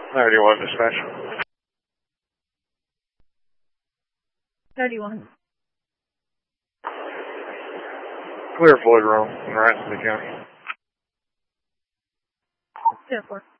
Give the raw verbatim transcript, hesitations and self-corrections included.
thirty-one dispatch. thirty-one. Clear Floyd Room in Raston County. zero four.